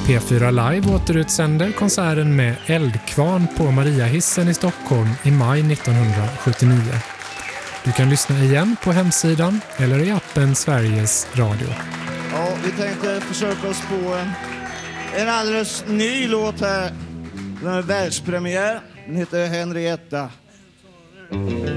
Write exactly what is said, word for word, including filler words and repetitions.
P fyra Live återutsänder konserten med Eldkvarn på Mariahissen i Stockholm i maj nittonhundrasjuttionio. Du kan lyssna igen på hemsidan eller i appen Sveriges Radio. Ja, vi tänkte försöka oss på en, en alldeles ny låt här. Den är världspremiär. Den heter Henrietta.